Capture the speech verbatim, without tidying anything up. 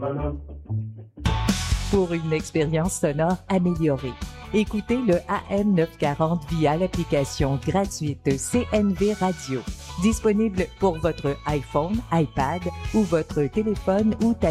Pour une expérience sonore améliorée, écoutez le A M neuf cent quarante via l'application gratuite C N V Radio, disponible pour votre iPhone, iPad ou votre téléphone ou tablette.